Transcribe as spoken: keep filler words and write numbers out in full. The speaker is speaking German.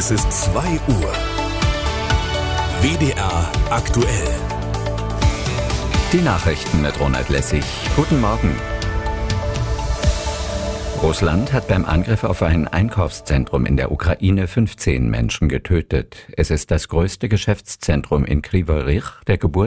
Es ist zwei Uhr. W D R aktuell. Die Nachrichten mit Ronald Lessig. Guten Morgen. Russland hat beim Angriff auf ein Einkaufszentrum in der Ukraine fünfzehn Menschen getötet. Es ist das größte Geschäftszentrum in Kryvyi Rih, der Geburt